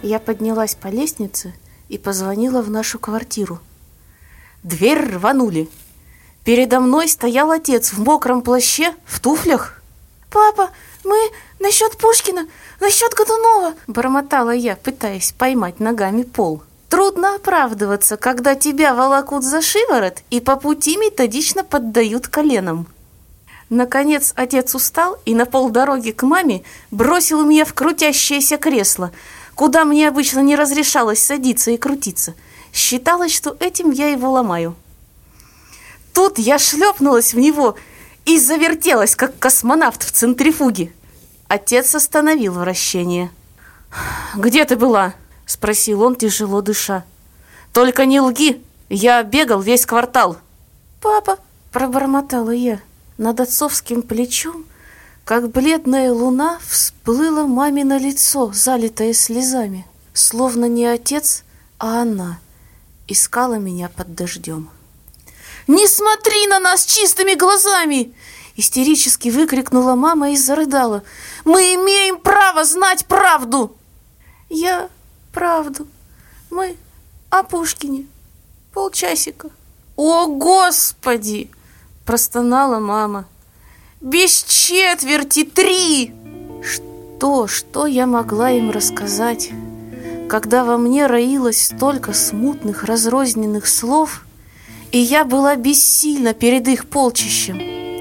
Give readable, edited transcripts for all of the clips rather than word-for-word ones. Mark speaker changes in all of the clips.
Speaker 1: Я поднялась по лестнице и позвонила в нашу квартиру. Дверь рванули. Передо мной стоял отец в мокром плаще, в туфлях. «Папа, мы насчет Пушкина, насчет Годунова!» бормотала я, пытаясь поймать ногами пол. Трудно оправдываться, когда тебя волокут за шиворот и по пути методично поддают коленом. Наконец отец устал и на полдороги к маме бросил меня в крутящееся кресло, куда мне обычно не разрешалось садиться и крутиться. Считалось, что этим я его ломаю. Тут я шлепнулась в него и завертелась, как космонавт в центрифуге. Отец остановил вращение. «Где ты была?» – спросил он, тяжело дыша. «Только не лги, я бегал весь квартал». «Папа», – пробормотала я. Над отцовским плечом, как бледная луна, всплыло мамино лицо, залитое слезами. Словно не отец, а она искала меня под дождем. «Не смотри на нас чистыми глазами!» Истерически выкрикнула мама и зарыдала. «Мы имеем право знать правду!» «Я правду. Мы о Пушкине. Полчасика». «О, Господи!» простонала мама. «Без четверти 3!» Что я могла им рассказать, когда во мне роилось столько смутных, разрозненных слов, и я была бессильна перед их полчищем?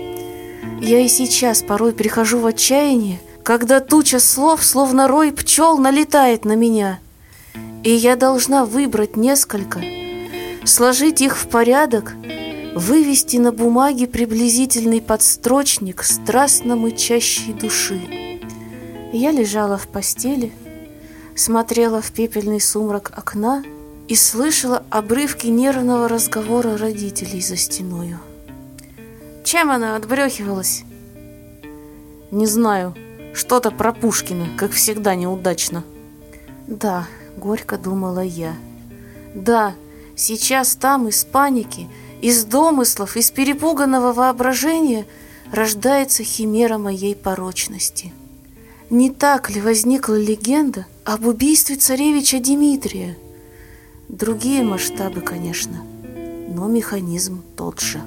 Speaker 1: Я и сейчас порой прихожу в отчаяние, когда туча слов, словно рой пчел, налетает на меня, и я должна выбрать несколько, сложить их в порядок, вывести на бумаге приблизительный подстрочник страстно мычащей души. Я лежала в постели, смотрела в пепельный сумрак окна и слышала обрывки нервного разговора родителей за стеною. Чем она отбрехивалась? Не знаю, что-то про Пушкина, как всегда, неудачно. Да, горько думала я. Да, сейчас там из паники, из домыслов, из перепуганного воображения рождается химера моей порочности. Не так ли возникла легенда об убийстве царевича Дмитрия? Другие масштабы, конечно, но механизм тот же.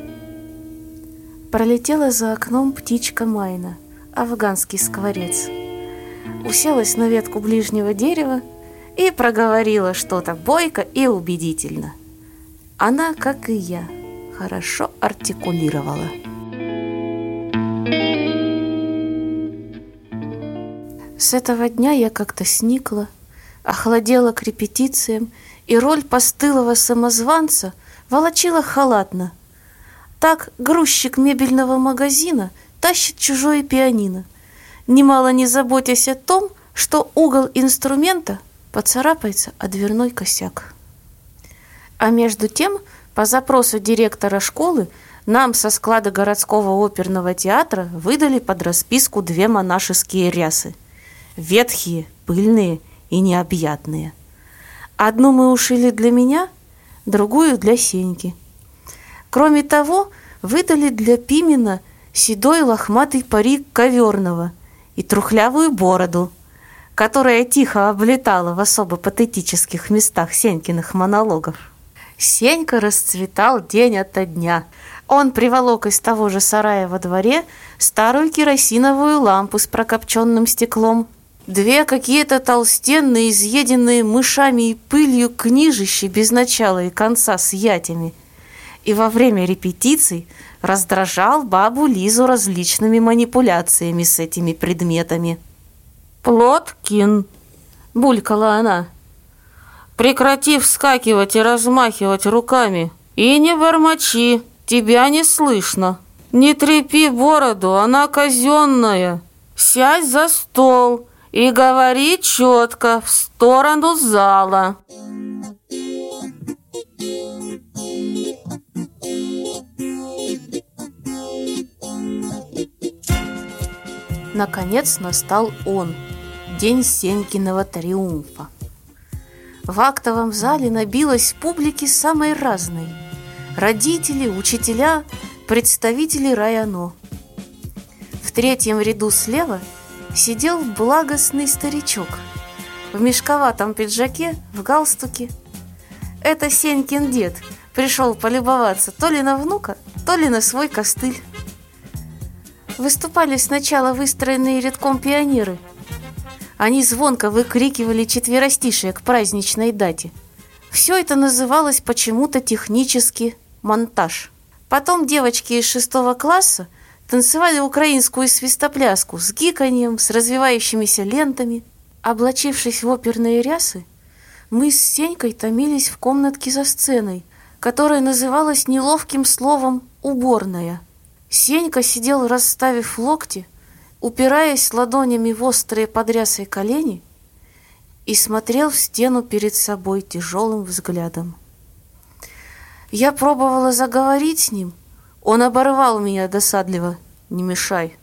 Speaker 1: Пролетела за окном птичка Майна, афганский скворец. Уселась на ветку ближнего дерева и проговорила что-то бойко и убедительно. Она, как и я, хорошо артикулировала. С этого дня я как-то сникла, охладела к репетициям, и роль постылого самозванца волочила халатно. Так грузчик мебельного магазина тащит чужое пианино, немало не заботясь о том, что угол инструмента поцарапается о дверной косяк. А между тем, по запросу директора школы, нам со склада городского оперного театра выдали под расписку 2 монашеские рясы. Ветхие, пыльные и необъятные. Одну мы ушили для меня, другую для Сеньки. Кроме того, выдали для Пимена седой лохматый парик Коверного и трухлявую бороду, которая тихо облетала в особо патетических местах Сенькиных монологов. Сенька расцветал день ото дня. Он приволок из того же сарая во дворе старую керосиновую лампу с прокопченным стеклом, 2 какие-то толстенные, изъеденные мышами и пылью книжища без начала и конца с ятями, и во время репетиций раздражал бабу Лизу различными манипуляциями с этими предметами. «Плоткин!» — булькала она. «Прекрати вскакивать и размахивать руками, и не бормочи, тебя не слышно. Не трепи бороду, она казенная. Сядь за стол и говори четко в сторону зала». Наконец настал он, день Сенькиного триумфа. В актовом зале набилось публики самой разной: родители, учителя, представители районо. В 3-м ряду слева сидел благостный старичок, в мешковатом пиджаке, в галстуке. Это Сенькин дед пришел полюбоваться то ли на внука, то ли на свой костыль. Выступали сначала выстроенные рядком пионеры. Они звонко выкрикивали четверостишие к праздничной дате. Все это называлось почему-то технически монтаж. Потом девочки из 6 класса танцевали украинскую свистопляску с гиканьем, с развивающимися лентами. Облачившись в оперные рясы, мы с Сенькой томились в комнатке за сценой, которая называлась неловким словом «уборная». Сенька сидел, расставив локти, упираясь ладонями в острые подрясые колени, и смотрел в стену перед собой тяжелым взглядом. Я пробовала заговорить с ним, он оборвал меня досадливо: «Не мешай».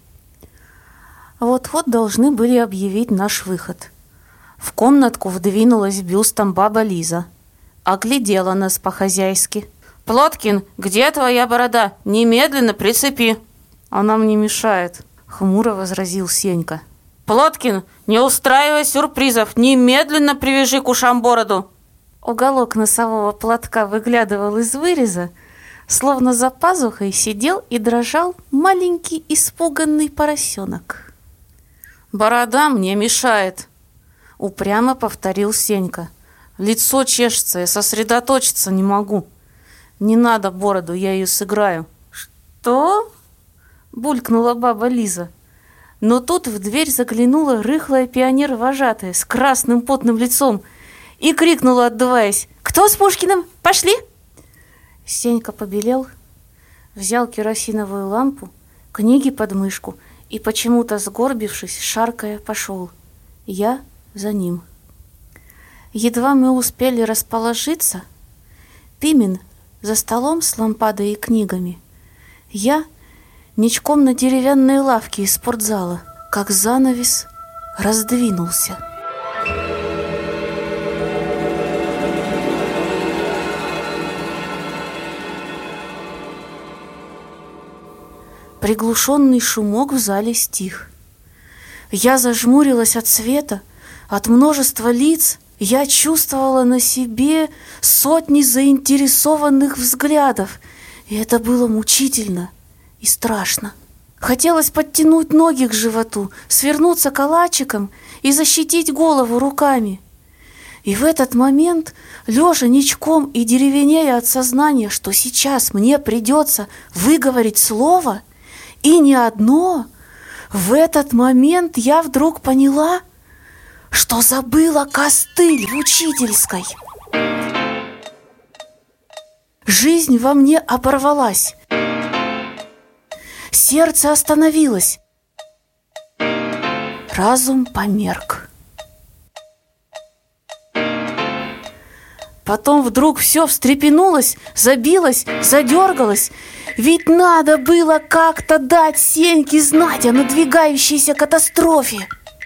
Speaker 1: Вот-вот должны были объявить наш выход. В комнатку вдвинулась бюстом баба Лиза, оглядела нас по-хозяйски. «Плоткин, где твоя борода? Немедленно прицепи!» «Она мне мешает», — хмуро возразил Сенька. «Плоткин, не устраивай сюрпризов, немедленно привяжи к ушам бороду!» Уголок носового платка выглядывал из выреза, словно за пазухой сидел и дрожал маленький испуганный поросенок. «Борода мне мешает», — упрямо повторил Сенька. «Лицо чешется, я сосредоточиться не могу. Не надо бороду, я ее сыграю». «Что?» — булькнула баба Лиза. Но тут в дверь заглянула рыхлая пионер-вожатая с красным потным лицом и крикнула, отдуваясь: «Кто с Пушкиным? Пошли!» Сенька побелел, взял керосиновую лампу, книги под мышку и, почему-то сгорбившись, шаркая, пошел. Я за ним. Едва мы успели расположиться, Пимен за столом с лампадой и книгами, я ничком на деревянной лавке из спортзала, как занавес, раздвинулся. Приглушенный шумок в зале стих. Я зажмурилась от света, от множества лиц. Я чувствовала на себе сотни заинтересованных взглядов, и это было мучительно и страшно. Хотелось подтянуть ноги к животу, свернуться калачиком и защитить голову руками. И в этот момент, лежа ничком и деревенея от сознания, что сейчас мне придется выговорить слово, и не одно, в этот момент я вдруг поняла, что забыла костыль в учительской. Жизнь во мне оборвалась. Сердце остановилось. Разум померк. Потом вдруг все встрепенулось, забилось, задергалось. Ведь надо было как-то дать Сеньке знать о надвигающейся катастрофе.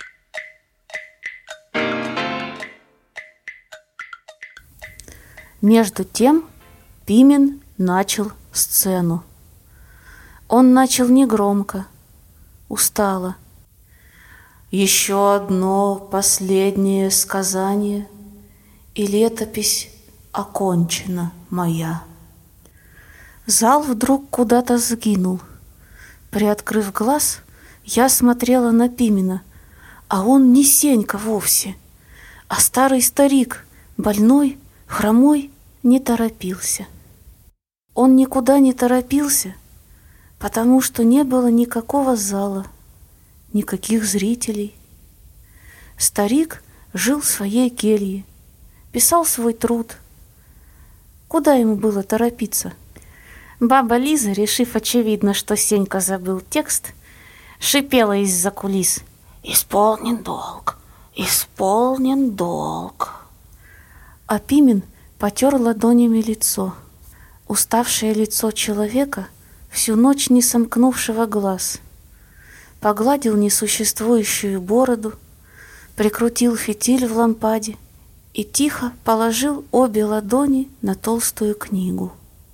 Speaker 1: Между тем Пимен начал сцену. Он начал негромко, устало. Еще одно последнее сказание, и летопись окончена моя. Зал вдруг куда-то сгинул. Приоткрыв глаз, я смотрела на Пимена, а он не Сенька вовсе, а старый старик, больной, хромой, не торопился. Он никуда не торопился, потому что не было никакого зала, никаких зрителей. Старик жил в своей келье, писал свой труд. Куда ему было торопиться? Баба Лиза, решив очевидно, что Сенька забыл текст, шипела из-за кулис: «Исполнен долг, исполнен долг». А Пимен потер ладонями лицо, уставшее лицо человека, всю ночь не сомкнувшего глаз, погладил несуществующую бороду, прикрутил фитиль в лампаде и тихо положил обе ладони на толстую книгу.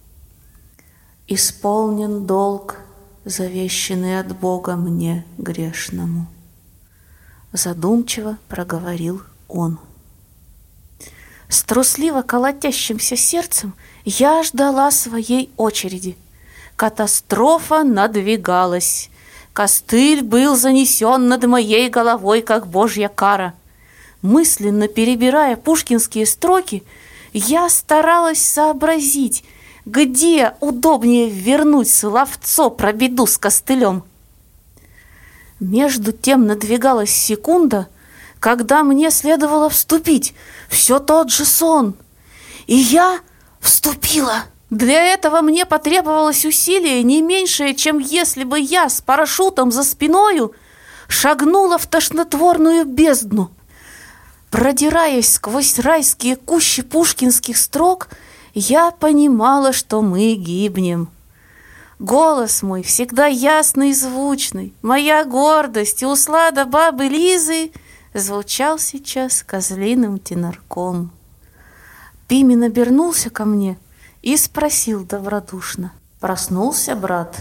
Speaker 1: «Исполнен долг, завещанный от Бога мне грешному», задумчиво проговорил он. С трусливо колотящимся сердцем я ждала своей очереди. Катастрофа надвигалась. Костыль был занесен над моей головой, как божья кара. Мысленно перебирая пушкинские строки, я старалась сообразить, где удобнее вернуть словцо про беду с костылем. Между тем надвигалась секунда, когда мне следовало вступить. Все тот же сон. И я вступила. Для этого мне потребовалось усилие не меньшее, чем если бы я с парашютом за спиною шагнула в тошнотворную бездну. Продираясь сквозь райские кущи пушкинских строк, я понимала, что мы гибнем. Голос мой, всегда ясный и звучный, моя гордость и услада бабы Лизы, звучал сейчас козлиным тенорком. Пимен обернулся ко мне и спросил добродушно: «Проснулся, брат?»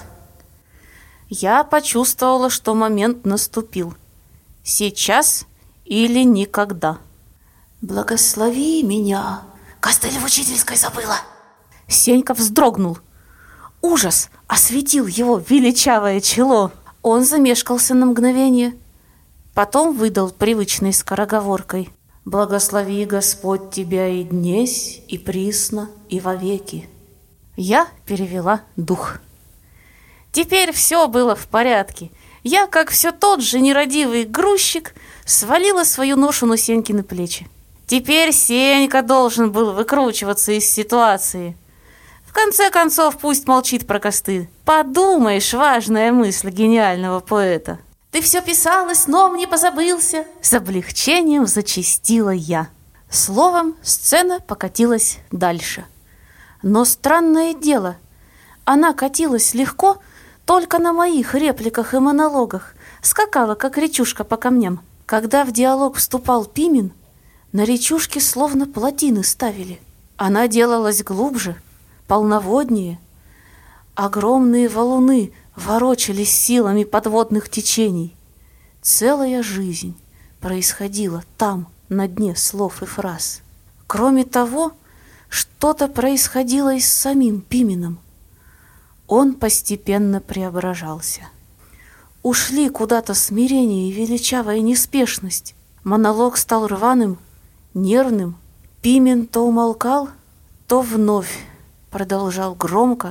Speaker 1: Я почувствовала, что момент наступил. Сейчас или никогда. «Благослови меня!» «Костыль в учительской забыла!» Сенька вздрогнул. Ужас осветил его величавое чело. Он замешкался на мгновение, потом выдал привычной скороговоркой: «Благослови Господь тебя и днесь, и присно, и вовеки». Я перевела дух. Теперь все было в порядке. Я, как все тот же нерадивый грузчик, свалила свою ношу на Сенькины плечи. Теперь Сенька должен был выкручиваться из ситуации. В конце концов, пусть молчит про костыль. Подумаешь, важная мысль гениального поэта. «Ты все писал и сном не позабылся!» С облегчением зачастила я. Словом, сцена покатилась дальше. Но странное дело, она катилась легко только на моих репликах и монологах, скакала, как речушка по камням. Когда в диалог вступал Пимен, на речушке словно плотины ставили. Она делалась глубже, полноводнее. Огромные валуны ворочались силами подводных течений. Целая жизнь происходила там, на дне слов и фраз. Кроме того, что-то происходило и с самим Пименом. Он постепенно преображался. Ушли куда-то смирение и величавая неспешность. Монолог стал рваным, нервным. Пимен то умолкал, то вновь продолжал громко,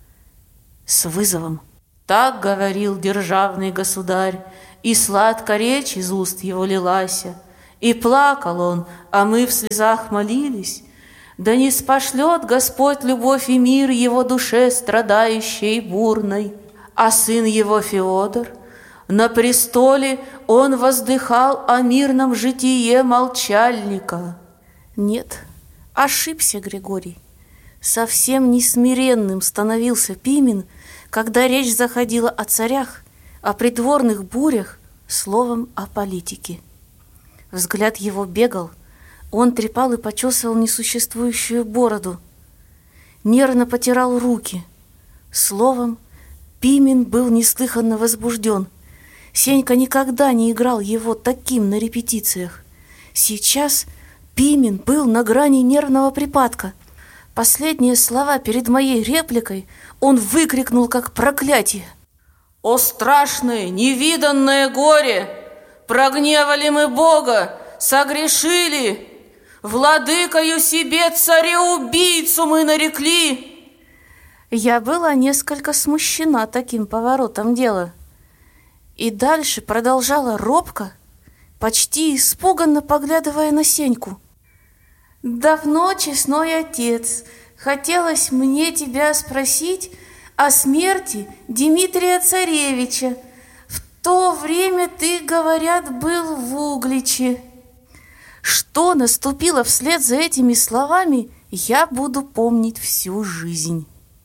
Speaker 1: с вызовом. «Так говорил державный государь, и сладко речь из уст его лилася, и плакал он, а мы в слезах молились. Да не спошлет Господь любовь и мир его душе страдающей и бурной. А сын его Феодор, на престоле он воздыхал о мирном житие молчальника». Нет, ошибся Григорий. Совсем несмиренным становился Пимен, когда речь заходила о царях, о придворных бурях, словом, о политике. Взгляд его бегал, он трепал и почесывал несуществующую бороду, нервно потирал руки. Словом, Пимен был неслыханно возбужден. Сенька никогда не играл его таким на репетициях. Сейчас Пимен был на грани нервного припадка. Последние слова перед моей репликой он выкрикнул как проклятие. «О страшное, невиданное горе! Прогневали мы Бога, согрешили! Владыкою себе цареубийцу мы нарекли!» Я была несколько смущена таким поворотом дела. И дальше продолжала робко, почти испуганно поглядывая на Сеньку. «Давно, честной отец, хотелось мне тебя спросить о смерти Дмитрия Царевича. В то время ты, говорят, был в Угличе». Что наступило вслед за этими словами, я буду помнить всю жизнь.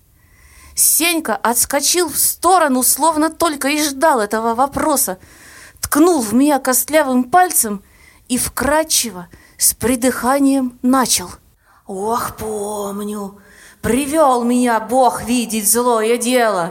Speaker 1: Сенька отскочил в сторону, словно только и ждал этого вопроса, ткнул в меня костлявым пальцем и вкрадчиво, с придыханием начал. «Ох, помню, привел меня Бог видеть злое дело.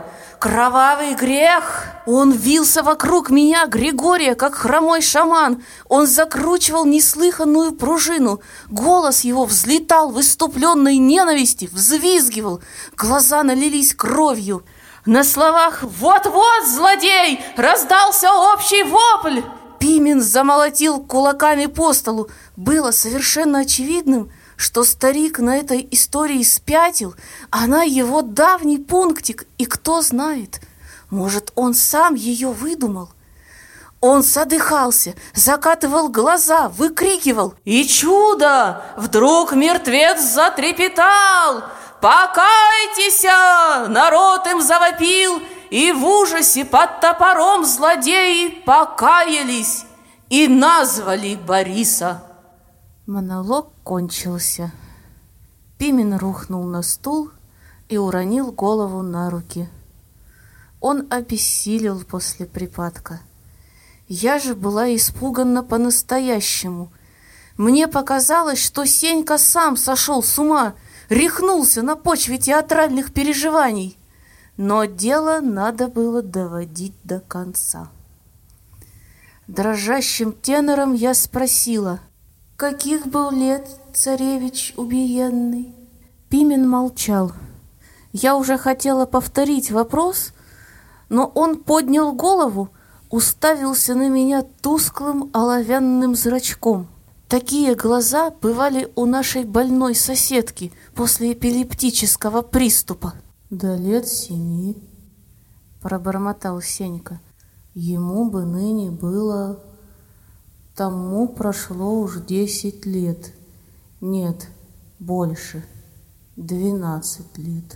Speaker 1: кровавый грех. Он вился вокруг меня, Григория, как хромой шаман. Он закручивал неслыханную пружину. Голос его взлетал в исступленной ненависти, взвизгивал. Глаза налились кровью. На словах «Вот-вот, злодей!» раздался общий вопль. Пимен замолотил кулаками по столу. Было совершенно очевидным, что старик на этой истории спятил. Она его давний пунктик, и кто знает, может, он сам ее выдумал. Он задыхался, закатывал глаза, выкрикивал. И чудо! Вдруг мертвец затрепетал! «Покайтесь!» Народ им завопил, и в ужасе под топором злодеи покаялись и назвали Бориса. Монолог кончился. Пимен рухнул на стул и уронил голову на руки. Он обессилел после припадка. Я же была испугана по-настоящему. Мне показалось, что Сенька сам сошел с ума, рехнулся на почве театральных переживаний. Но дело надо было доводить до конца. Дрожащим тенором я спросила: «Каких был лет царевич убиенный?» Пимен молчал. Я уже хотела повторить вопрос, но он поднял голову, уставился на меня тусклым оловянным зрачком. Такие глаза бывали у нашей больной соседки после эпилептического приступа. «До лет 7, пробормотал Сенька. «Ему бы ныне было... Тому прошло уж 10 лет. Нет, больше. 12 лет».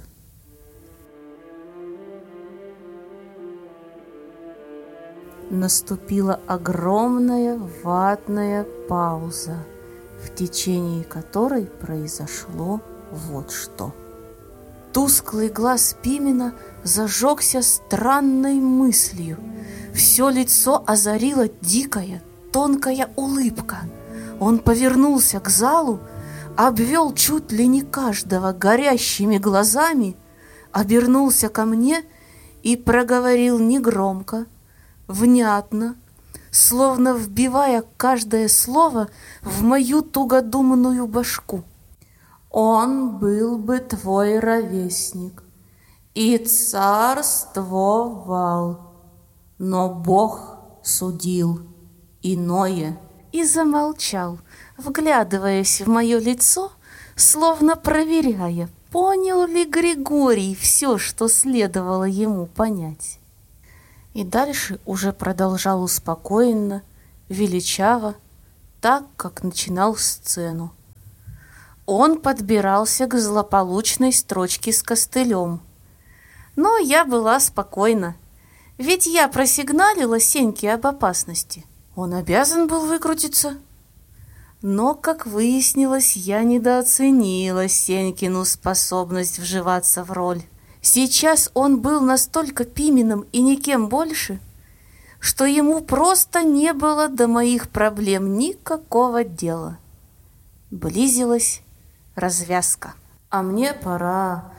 Speaker 1: Наступила огромная ватная пауза, в течение которой произошло вот что. Тусклый глаз Пимена зажегся странной мыслью. Все лицо озарила дикая, тонкая улыбка. Он повернулся к залу, обвел чуть ли не каждого горящими глазами, обернулся ко мне и проговорил негромко, внятно, словно вбивая каждое слово в мою тугодумную башку. «Он был бы твой ровесник и царствовал, но Бог судил иное». И замолчал, вглядываясь в мое лицо, словно проверяя, понял ли Григорий все, что следовало ему понять. И дальше уже продолжал успокоенно, величаво, так, как начинал сцену. Он подбирался к злополучной строчке с костылем. Но я была спокойна, ведь я просигналила Сеньке об опасности. Он обязан был выкрутиться. Но, как выяснилось, я недооценила Сенькину способность вживаться в роль. Сейчас он был настолько Пименом и никем больше, что ему просто не было до моих проблем никакого дела. Близилась развязка. «А мне пора...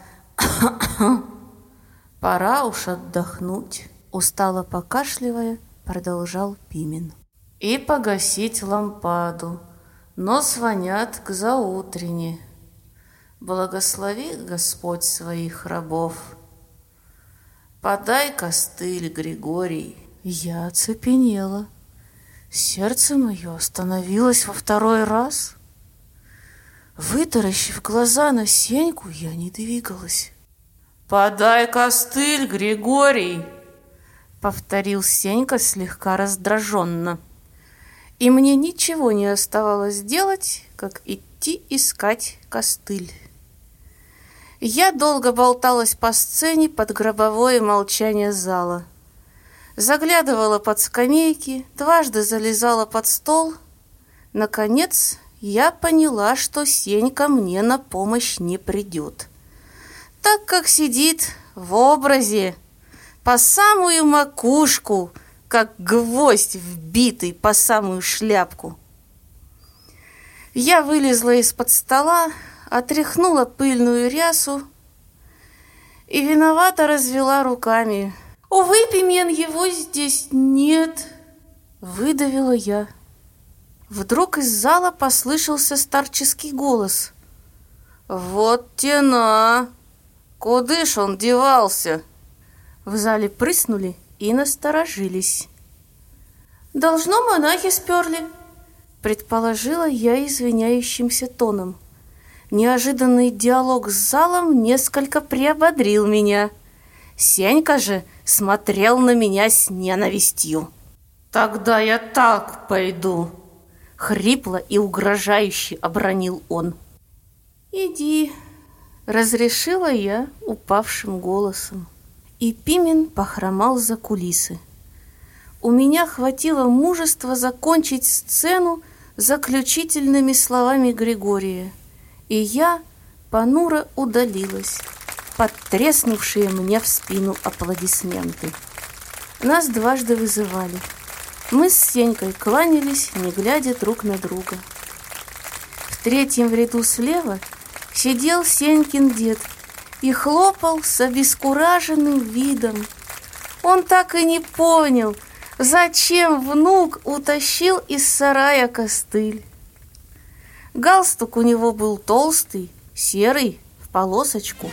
Speaker 1: пора уж отдохнуть», — устало покашливая, продолжал Пимен. «И погасить лампаду, но звонят к заутрене. Благослови Господь своих рабов. Подай костыль, Григорий». Я оцепенела. Сердце мое остановилось во второй раз. Вытаращив глаза на Сеньку, я не двигалась. «Подай костыль, Григорий», — повторил Сенька слегка раздраженно. И мне ничего не оставалось делать, как идти искать костыль. Я долго болталась по сцене под гробовое молчание зала. Заглядывала под скамейки, дважды залезала под стол. Наконец, я поняла, что Сенька мне на помощь не придет, так как сидит в образе по самую макушку, как гвоздь вбитый по самую шляпку. Я вылезла из-под стола, отряхнула пыльную рясу и виновато развела руками. «Увы, Пимен, его здесь нет», — выдавила я. Вдруг из зала послышался старческий голос. «Вот тена! Куды ж он девался?» В зале прыснули и насторожились. «Должно, монахи сперли», — предположила я извиняющимся тоном. Неожиданный диалог с залом несколько приободрил меня. Сенька же смотрел на меня с ненавистью. «Тогда я так пойду», — хрипло и угрожающе обронил он. «Иди», — разрешила я упавшим голосом. И Пимен похромал за кулисы. У меня хватило мужества закончить сцену заключительными словами Григория, и я понуро удалилась под треснувшие мне в спину аплодисменты. Нас дважды вызывали. Мы с Сенькой кланялись, не глядя друг на друга. В третьем ряду слева сидел Сенькин дед и хлопал с обескураженным видом. Он так и не понял, зачем внук утащил из сарая костыль. Галстук у него был толстый, серый, в полосочку.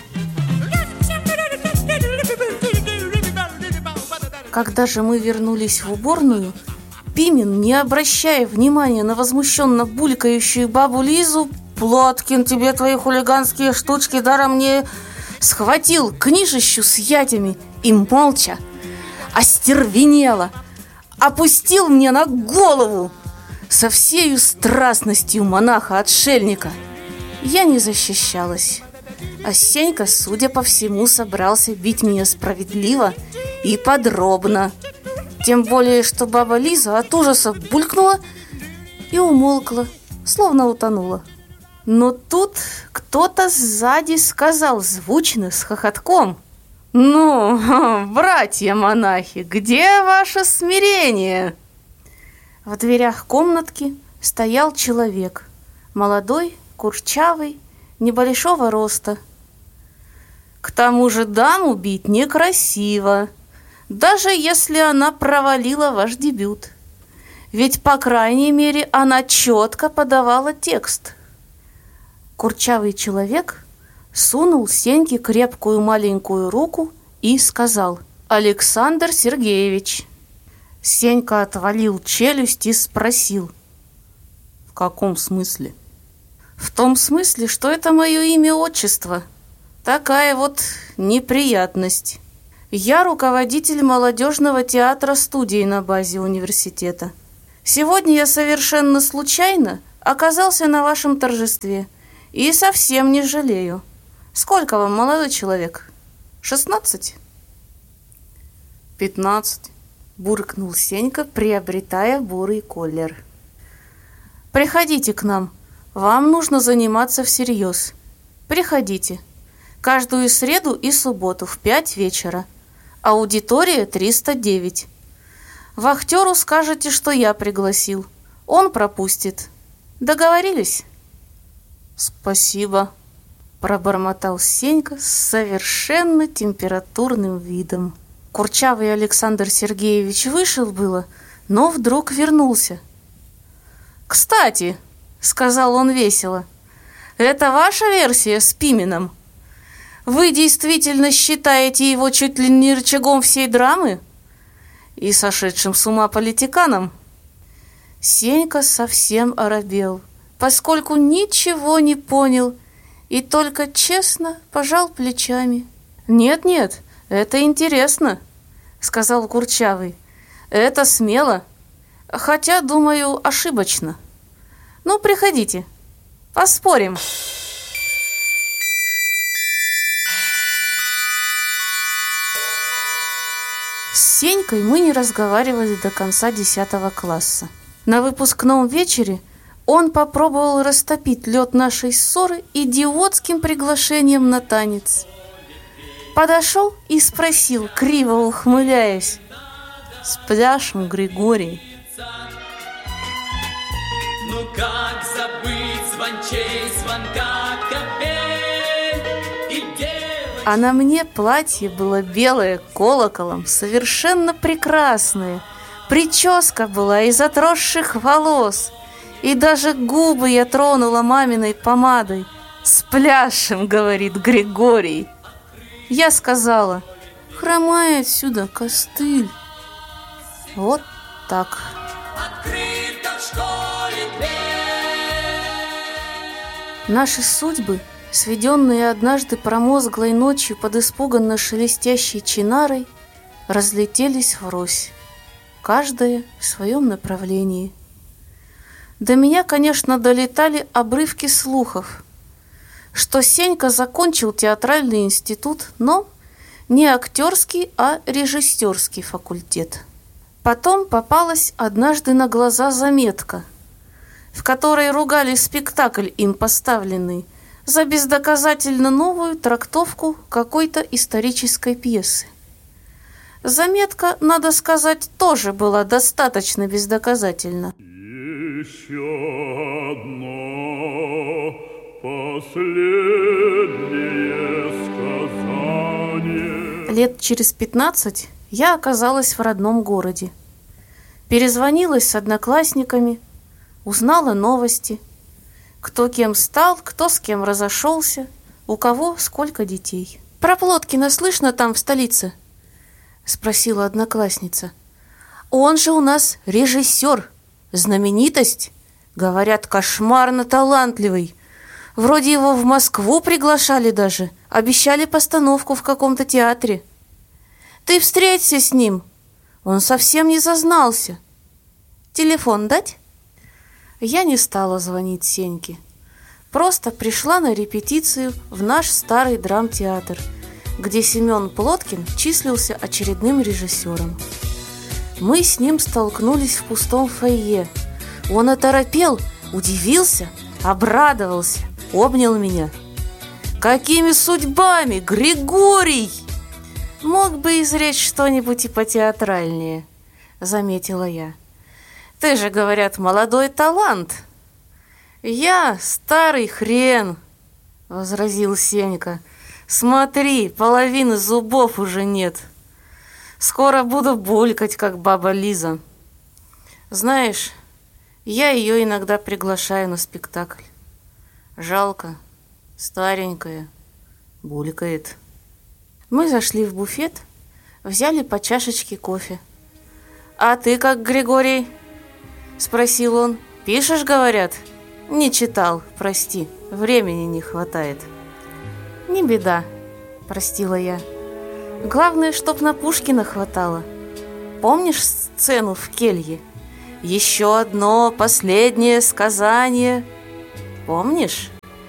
Speaker 1: Когда же мы вернулись в уборную, Пимен, не обращая внимания на возмущенно булькающую бабу Лизу, «Плоткин, тебе твои хулиганские штучки даром не...» схватил книжищу с ятями и молча, остервенело опустил мне на голову со всею страстностью монаха-отшельника. Я не защищалась, а Сенька, судя по всему, собрался бить меня справедливо и подробно. Тем более, что баба Лиза от ужаса булькнула и умолкла, словно утонула. Но тут кто-то сзади сказал звучно, с хохотком: «Ну, братья-монахи, где ваше смирение?» В дверях комнатки стоял человек, молодой, курчавый, небольшого роста. К тому же даму бить некрасиво, даже если она провалила ваш дебют. Ведь, по крайней мере, она четко подавала текст. Курчавый человек сунул Сеньке крепкую маленькую руку и сказал: «Александр Сергеевич». Сенька отвалил челюсть и спросил: «В каком смысле?» «В том смысле, что это мое имя-отчество. Такая вот неприятность. Я руководитель молодежного театра студии на базе университета. Сегодня я совершенно случайно оказался на вашем торжестве и совсем не жалею. Сколько вам, молодой человек? 16?» «15», буркнул Сенька, приобретая бурый колер. «Приходите к нам. Вам нужно заниматься всерьез. Приходите. Каждую среду и субботу в 5 вечера. Аудитория 309. Вахтеру скажете, что я пригласил. Он пропустит. Договорились?» «Спасибо», — пробормотал Сенька с совершенно температурным видом. Курчавый Александр Сергеевич вышел было, но вдруг вернулся. «Кстати», — сказал он весело, — «это ваша версия с Пименом? Вы действительно считаете его чуть ли не рычагом всей драмы и сошедшим с ума политиканом?» Сенька совсем оробел, поскольку ничего не понял и только честно пожал плечами. «Нет-нет, это интересно», — сказал Курчавый. «Это смело, хотя, думаю, ошибочно. Ну, приходите, поспорим». С Сенькой мы не разговаривали до конца 10 класса. На выпускном вечере он попробовал растопить лед нашей ссоры идиотским приглашением на танец. Подошел и спросил, криво ухмыляясь: «Спляшем, Григорий?»
Speaker 2: Ну как забыть звончей звонка капель и девочек?
Speaker 1: А на мне платье было белое колоколом, совершенно прекрасное. Прическа была из отросших волос, и даже губы я тронула маминой помадой. «Спляшем», — говорит Григорий. Я сказала: «Хромай отсюда, костыль». Вот так. Наши судьбы, сведенные однажды промозглой ночью под испуганно шелестящей чинарой, разлетелись врозь, каждая в своем направлении. До меня, конечно, долетали обрывки слухов, что Сенька закончил театральный институт, но не актерский, а режиссерский факультет. Потом попалась однажды на глаза заметка, в которой ругали спектакль, им поставленный, за бездоказательно новую трактовку какой-то исторической пьесы. Заметка, надо сказать, тоже была достаточно бездоказательна.
Speaker 2: Еще одно последнее сказание.
Speaker 1: Лет через 15 я оказалась в родном городе. Перезвонилась с одноклассниками, узнала новости. Кто кем стал, кто с кем разошелся, у кого сколько детей. «Про Плоткина слышно там, в столице?» — спросила одноклассница. «Он же у нас режиссер, знаменитость. Говорят, кошмарно талантливый. Вроде его в Москву приглашали даже, обещали постановку в каком-то театре. Ты встреться с ним, он совсем не зазнался. Телефон дать?» Я не стала звонить Сеньке. Просто пришла на репетицию в наш старый драмтеатр, где Семен Плоткин числился очередным режиссером. Мы с ним столкнулись в пустом фойе. Он оторопел, удивился, обрадовался, обнял меня. «Какими судьбами, Григорий?» «Мог бы изречь что-нибудь и потеатральнее», — заметила я. «Ты же, говорят, молодой талант». «Я старый хрен», — возразил Сенька. «Смотри, половины зубов уже нет. Скоро буду булькать, как баба Лиза. Знаешь, я ее иногда приглашаю на спектакль. Жалко, старенькая, булькает». Мы зашли в буфет, взяли по чашечке кофе. «А ты как, Григорий?» — спросил он. «Пишешь, говорят?» «Не читал, прости, времени не хватает». «Не беда», — простила я. «Главное, чтоб на Пушкина хватало. Помнишь сцену в келье? Еще одно последнее сказание. Помнишь?»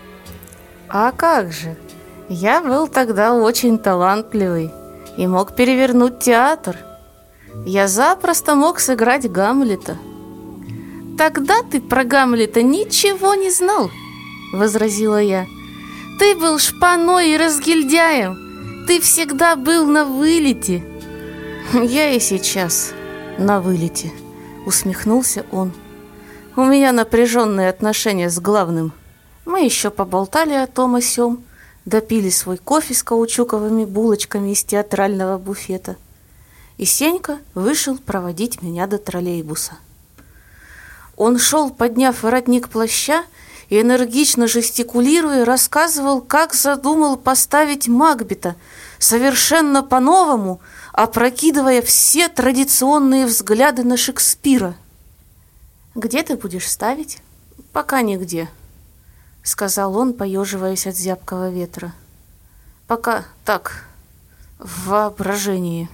Speaker 1: «А как же? Я был тогда очень талантливый и мог перевернуть театр. Я запросто мог сыграть Гамлета». «Тогда ты про Гамлета ничего не знал», — возразила я. «Ты был шпаной и разгильдяем. Ты всегда был на вылете». «Я и сейчас на вылете», — усмехнулся он. «У меня напряженные отношения с главным». Мы еще поболтали о том о сём, допили свой кофе с каучуковыми булочками из театрального буфета. И Сенька вышел проводить меня до троллейбуса. Он шел, подняв воротник плаща, и, энергично жестикулируя, рассказывал, как задумал поставить Макбета, совершенно по-новому, опрокидывая все традиционные взгляды на Шекспира. «Где ты будешь ставить?» «Пока нигде», — сказал он, поеживаясь от зябкого ветра. «Пока так, в воображении».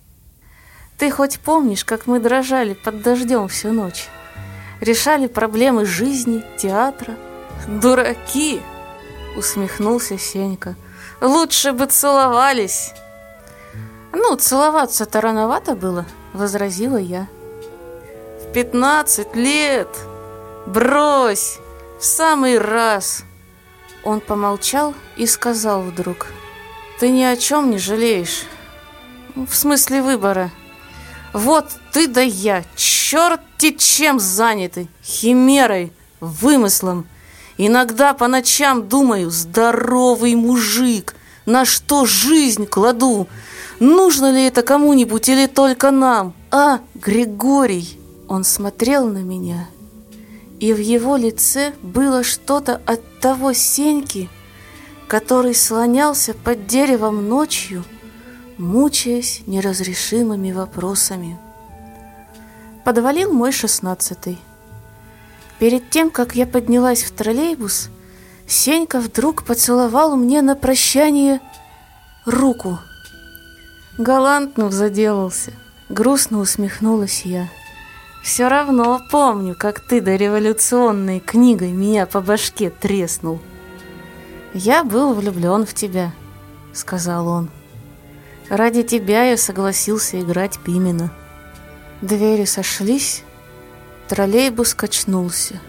Speaker 1: «Ты хоть помнишь, как мы дрожали под дождем всю ночь? Решали проблемы жизни, театра?» «Дураки!» — усмехнулся Сенька. «Лучше бы целовались!» «Ну, целоваться-то рановато было», — возразила я. «В 15 лет! Брось! В самый раз!» Он помолчал и сказал вдруг: «Ты ни о чем не жалеешь. В смысле выбора. Вот ты да я, черти чем заняты, химерой, вымыслом. Иногда по ночам думаю, здоровый мужик, на что жизнь кладу. Нужно ли это кому-нибудь или только нам? А, Григорий!» Он смотрел на меня, и в его лице было что-то от того Сеньки, который слонялся под деревом ночью, мучаясь неразрешимыми вопросами. Подвалил мой 16-й. Перед тем, как я поднялась в троллейбус, Сенька вдруг поцеловал мне на прощание руку. Галантно заделался, грустно усмехнулась я. «Все равно помню, как ты дореволюционной книгой меня по башке треснул». «Я был влюблен в тебя», — сказал он. «Ради тебя я согласился играть Пимена». Двери сошлись, троллейбус качнулся.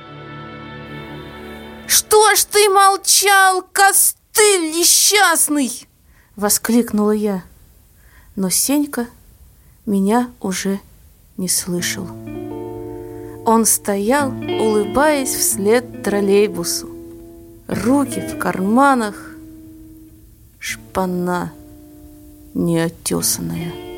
Speaker 1: «Что ж ты молчал, костыль несчастный?» — воскликнула я. Но Сенька меня уже не слышал. Он стоял, улыбаясь вслед троллейбусу. Руки в карманах, шпана неотесанная.